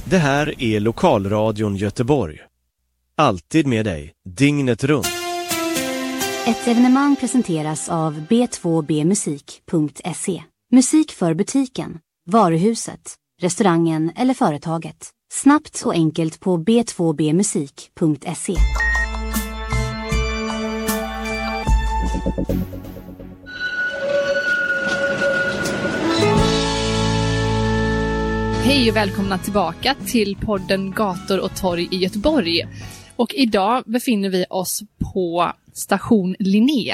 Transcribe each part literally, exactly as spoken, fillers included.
Det här är Lokalradion Göteborg. Alltid med dig, dygnet runt. Ett evenemang presenteras av b två b musik punkt se. Musik för butiken, varuhuset, restaurangen eller företaget. Snabbt och enkelt på b två b musik punkt se. Hej och välkomna tillbaka till podden Gator och torg i Göteborg. Och idag befinner vi oss på station Linné.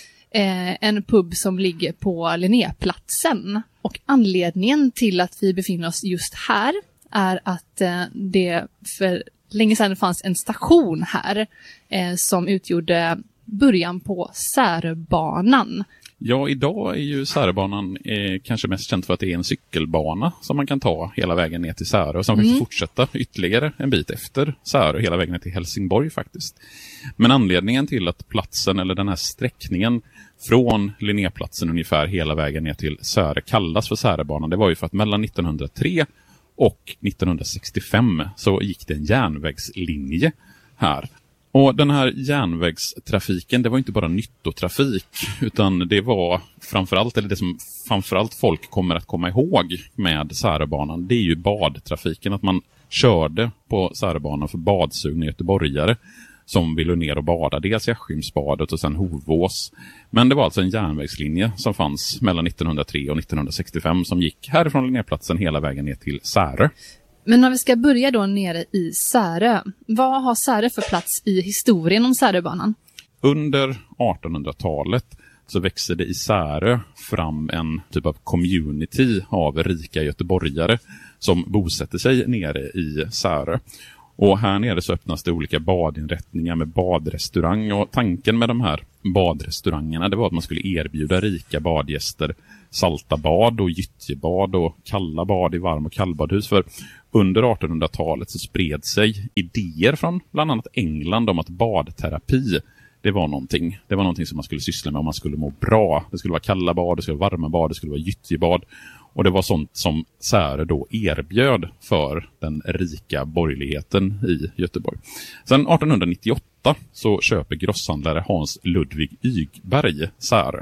Eh, en pub som ligger på Linnéplatsen. Och anledningen till att vi befinner oss just här är att eh, det för länge sedan fanns en station här eh, som utgjorde början på Säröbanan. Ja, idag är ju Säröbanan eh, kanske mest känt för att det är en cykelbana som man kan ta hela vägen ner till Särö och som mm. faktiskt fortsätta ytterligare en bit efter Särö hela vägen ner till Helsingborg faktiskt. Men anledningen till att platsen eller den här sträckningen från Linnéplatsen ungefär hela vägen ner till Särö kallas för Säröbanan, det var ju för att mellan nittonhundratre och nittonhundrasextiofem så gick det en järnvägslinje här. Och den här järnvägstrafiken, det var inte bara nyttotrafik utan det var framförallt, eller det som framförallt folk kommer att komma ihåg med Säröbanan, det är ju badtrafiken. Att man körde på Säröbanan för badsugna göteborgare som ville ner och bada, dels i Askimsbadet och sen Hovås. Men det var alltså en järnvägslinje som fanns mellan nittonhundratre och nittonhundrasextiofem som gick härifrån Linnéplatsen hela vägen ner till Särö. Men om vi ska börja då nere i Särö, vad har Särö för plats i historien om Säröbanan? Under artonhundratalet så växte det i Särö fram en typ av community av rika göteborgare som bosätter sig nere i Särö. Och här nere så öppnas det olika badinrättningar med badrestaurang, och tanken med de här badrestaurangerna det var att man skulle erbjuda rika badgäster salta bad och gyttjebad och kalla bad i varm- och kallbadhus. För under artonhundratalet så spred sig idéer från bland annat England om att badterapi det var någonting. Det var någonting som man skulle syssla med om man skulle må bra. Det skulle vara kalla bad, det skulle vara varma bad, det skulle vara gyttjebad. Och det var sånt som Särö då erbjöd för den rika borgerligheten i Göteborg. Sen artonhundranittioåtta så köper grosshandlare Hans Ludvig Ygberg Särö.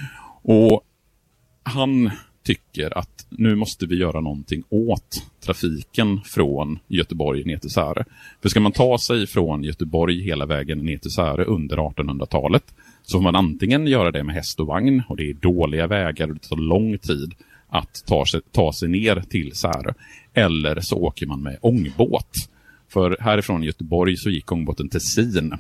Och han tycker att nu måste vi göra någonting åt trafiken från Göteborg ner till Särö. För ska man ta sig från Göteborg hela vägen ner till Särö under artonhundratalet så får man antingen göra det med häst och vagn, och det är dåliga vägar och det tar lång tid att ta sig, ta sig ner till Särö. Eller så åker man med ångbåt. För härifrån Göteborg så gick ångbåten till Sin.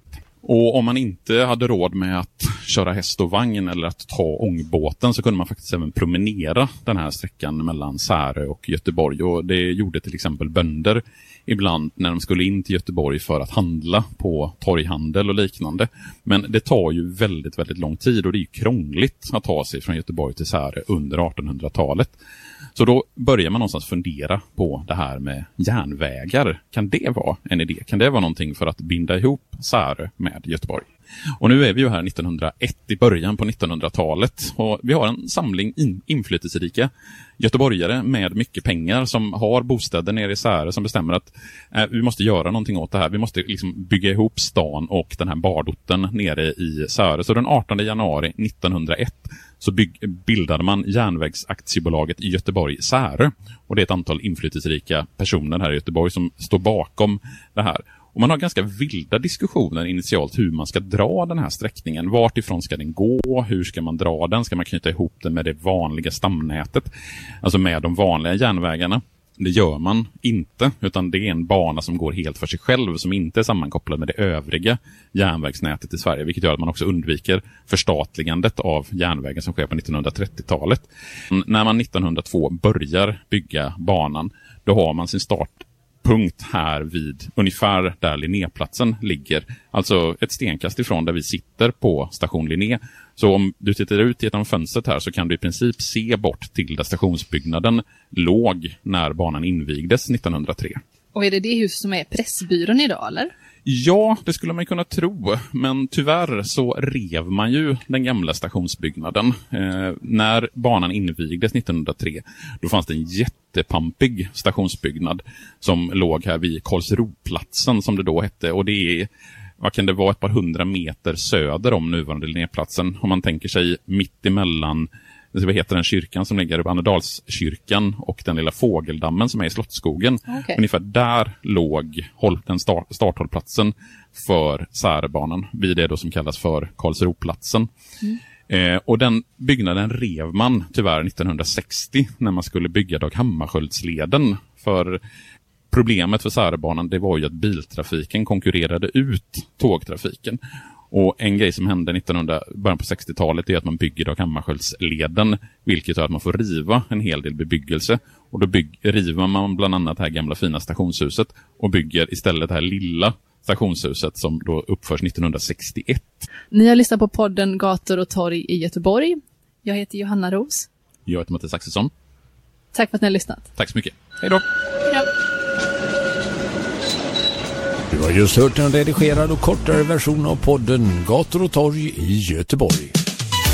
Och om man inte hade råd med att köra häst och vagn eller att ta ångbåten så kunde man faktiskt även promenera den här sträckan mellan Särö och Göteborg. Och det gjorde till exempel bönder ibland när de skulle in till Göteborg för att handla på torghandel och liknande. Men det tar ju väldigt, väldigt lång tid och det är ju krångligt att ta sig från Göteborg till Särö under artonhundratalet. Så då börjar man någonstans fundera på det här med järnvägar. Kan det vara en idé? Kan det vara någonting för att binda ihop Särö med Göteborg? Och nu är vi ju här nittonhundraett i början på nittonhundratalet och vi har en samling in- inflytelserika göteborgare med mycket pengar som har bostäder nere i Särö som bestämmer att eh, vi måste göra någonting åt det här. Vi måste liksom bygga ihop stan och den här badorten nere i Särö. Så den artonde januari nittonhundraett så bygg- bildade man järnvägsaktiebolaget i Göteborg Särö. Och det är ett antal inflytelserika personer här i Göteborg som står bakom det här. Och man har ganska vilda diskussioner initialt hur man ska dra den här sträckningen. Vart ifrån ska den gå? Hur ska man dra den? Ska man knyta ihop den med det vanliga stamnätet? Alltså med de vanliga järnvägarna. Det gör man inte, utan det är en bana som går helt för sig själv som inte är sammankopplad med det övriga järnvägsnätet i Sverige, vilket gör att man också undviker förstatligandet av järnvägen som sker på nittonhundratrettiotalet. När man nittonhundratvå börjar bygga banan, då har man sin startpunkt här vid ungefär där Linnéplatsen ligger, alltså ett stenkast ifrån där vi sitter på station Linné. Så om du tittar ut genom fönstret här så kan du i princip se bort till där stationsbyggnaden låg när banan invigdes nittonhundratre. Och är det det hus som är Pressbyrån idag, eller? Ja, det skulle man kunna tro, men tyvärr så rev man ju den gamla stationsbyggnaden. Eh, när banan invigdes nittonhundratre, då fanns det en jättepampig stationsbyggnad som låg här vid Karlsroplatsen som det då hette, och det är, vad kan det vara, ett par hundra meter söder om nuvarande Linnéplatsen. Om man tänker sig mitt emellan, vad heter den kyrkan som ligger, Annedalskyrkan, och den lilla fågeldammen som är i Slottsskogen. Okay. Ungefär där låg den start, starthållplatsen för Särebanan, vid det då som kallas för Karlsroplatsen. Mm. Eh, och den byggnaden rev man tyvärr nittonhundrasextio när man skulle bygga Dag Hammarskjöldsleden. För problemet för Särebanan, det var ju att biltrafiken konkurrerade ut tågtrafiken. Och en grej som hände nittonhundra, början på sextiotalet är att man bygger Dag Hammarskjöldsleden, vilket gör att man får riva en hel del bebyggelse. Och då bygg, river man bland annat det här gamla fina stationshuset och bygger istället det här lilla stationshuset som då uppförs nittonhundrasextioett. Ni har lyssnat på podden Gator och torg i Göteborg. Jag heter Johanna Ros. Jag heter Mattias Axelsson. Tack för att ni har lyssnat. Tack så mycket. Hej då. Hej då. Du har just hört en redigerad och kortare version av podden Gator och torg i Göteborg.